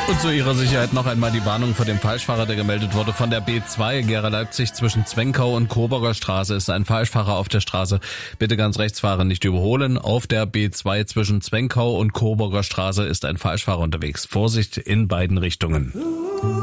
Und zu Ihrer Sicherheit noch einmal die Warnung vor dem Falschfahrer, der gemeldet wurde von der B2 Gera-Leipzig zwischen Zwenkau und Coburger Straße. Ist ein Falschfahrer auf der Straße. Bitte ganz rechts fahren, nicht überholen. Auf der B2 zwischen Zwenkau und Coburger Straße ist ein Falschfahrer unterwegs. Vorsicht in beiden Richtungen.